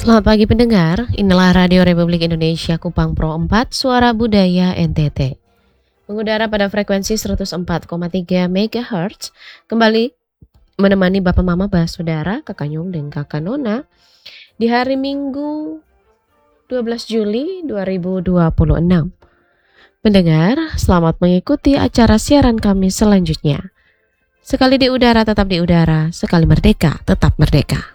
Selamat pagi pendengar, inilah Radio Republik Indonesia Kupang Pro 4, Suara Budaya NTT. Mengudara pada frekuensi 104,3 MHz, kembali menemani Bapak Mama Basudara, Kakak Nyung dan Kakak Nona di hari Minggu 12 Juli 2026. Pendengar, selamat mengikuti acara siaran kami selanjutnya. Sekali di udara tetap di udara, sekali merdeka tetap merdeka.